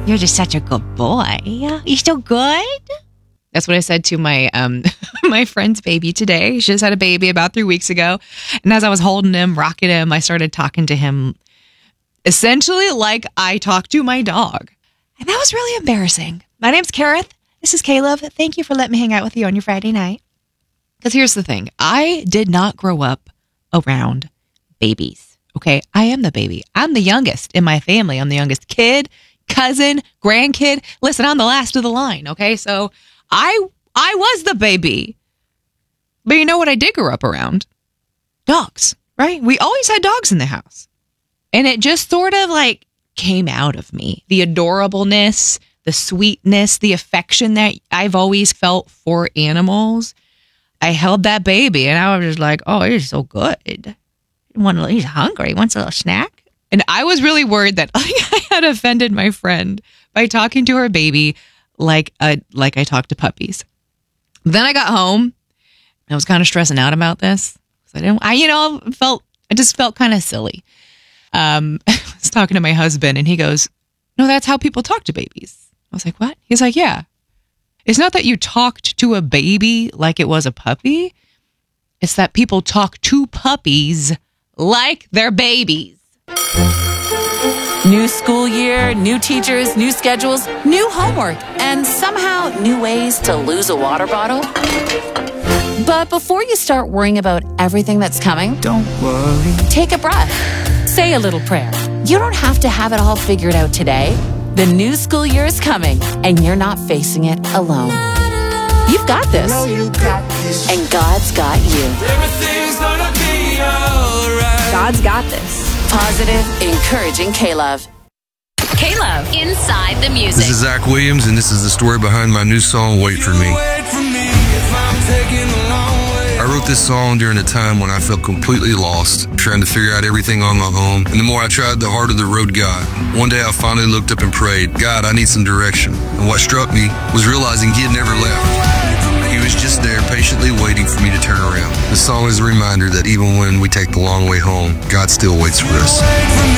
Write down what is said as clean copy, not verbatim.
You're just such a good boy. You're so good. That's what I said to my my friend's baby today. She just had a baby about 3 weeks ago. And as I was holding him, rocking him, I started talking to him essentially like I talk to my dog. And that was really embarrassing. My name's Kareth. This is Caleb. Thank you for letting me hang out with you on your Friday night. Because here's the thing. I did not grow up around babies. Okay? I am the baby. I'm the youngest in my family. I'm the youngest kid, cousin, grandkid. Listen, I'm the last of the line. Okay? So I was the baby. But you know what I did grow up around? Dogs, right? We always had dogs in the house. And it just sort of like came out of me. The adorableness, the sweetness, the affection that I've always felt for animals. I held that baby and I was just like, oh, he's so good. He's hungry. He wants a little snack. And I was really worried that I had offended my friend by talking to her baby like I talk to puppies. Then I got home and I was kind of stressing out about this. I just felt kind of silly. I was talking to my husband and he goes, no, that's how people talk to babies. I was like, what? He's like, yeah. It's not that you talked to a baby like it was a puppy. It's that people talk to puppies like they're babies. New school year, new teachers, new schedules, new homework, and somehow new ways to lose a water bottle. But before you start worrying about everything that's coming, don't worry. Take a breath. Say a little prayer. You don't have to have it all figured out today. The new school year is coming, and you're not facing it alone. You've got this. And God's got you. Everything's gonna be alright. God's got this. Positive, encouraging K-Love. K-Love, Inside the Music. This is Zach Williams, and this is the story behind my new song, Wait For Me. I wrote this song during a time when I felt completely lost, trying to figure out everything on my own. And the more I tried, the harder the road got. One day I finally looked up and prayed, God, I need some direction. And what struck me was realizing he had never left. He was just there patiently waiting for me to turn around. The song is a reminder that even when we take the long way home, God still waits for us.